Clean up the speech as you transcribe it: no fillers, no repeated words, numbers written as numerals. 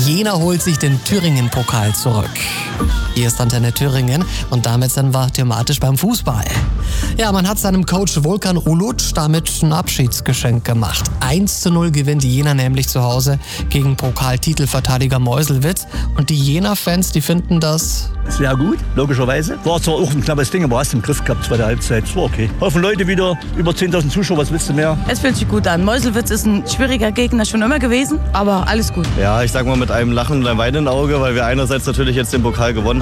Jena holt sich den Thüringen-Pokal zurück. Hier ist Antenne Thüringen und damit sind wir thematisch beim Fußball. Ja, man hat seinem Coach Volkan Uluc damit ein Abschiedsgeschenk gemacht. 1:0 gewinnt Jena nämlich zu Hause gegen Pokaltitelverteidiger Meuselwitz. Und die Jena-Fans, die finden das sehr gut, logischerweise. War zwar auch ein knappes Ding, aber hast du im Griff gehabt, zweite Halbzeit. Das war okay. Hoffen Leute wieder, über 10.000 Zuschauer, was willst du mehr? Es fühlt sich gut an. Meuselwitz ist ein schwieriger Gegner schon immer gewesen, aber alles gut. Ja, ich sag mal mit einem Lachen und einem weinenden Auge, weil wir einerseits natürlich jetzt den Pokal gewonnen haben.